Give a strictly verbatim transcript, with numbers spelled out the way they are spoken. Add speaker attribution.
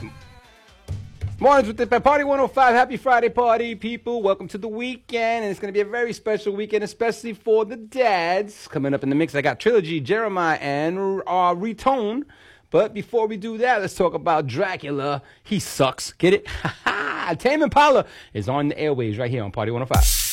Speaker 1: Mornings with the Party one oh five. Happy Friday, party people. Welcome to the weekend. And it's going to be a very special weekend, especially for the dads. Coming up in the mix, I got Trilogy, Jeremiah, and uh, Retone. But before we do that, let's talk about Dracula. He sucks. Get it? Ha ha! Tame Impala is on the airwaves right here on Party one oh five.